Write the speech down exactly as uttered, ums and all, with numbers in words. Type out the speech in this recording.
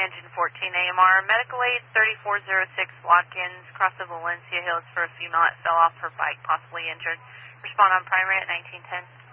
engine fourteen A M R, medical aid thirty-four oh six Watkins, cross the Valencia Hills for a female that fell off her bike, possibly injured. Respond on primary at nineteen ten.